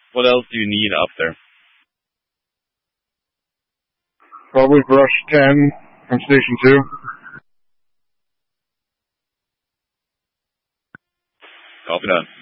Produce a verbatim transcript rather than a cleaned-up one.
What else do you need up there? Probably brush ten from station two. Copy that.